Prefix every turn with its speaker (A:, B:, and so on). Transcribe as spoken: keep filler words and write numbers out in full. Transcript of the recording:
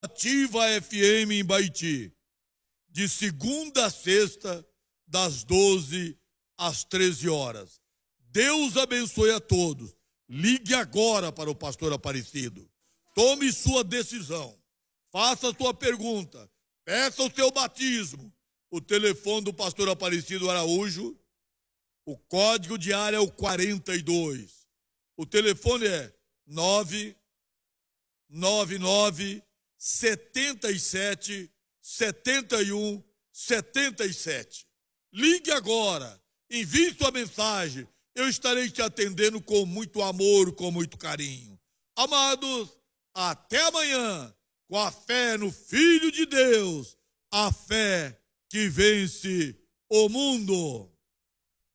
A: Ativa F M em Baiti, de segunda a sexta, das doze às treze horas. Deus abençoe a todos. Ligue agora para o pastor Aparecido. Tome sua decisão. Faça a sua pergunta. Peça o seu batismo. O telefone do pastor Aparecido Araújo, o código de área é o quarenta e dois. O telefone é nove nove nove setenta e sete setenta e um setenta e sete. Ligue agora, envie sua mensagem, eu estarei te atendendo com muito amor, com muito carinho. Amados, até amanhã, com a fé no Filho de Deus, a fé que vence o mundo.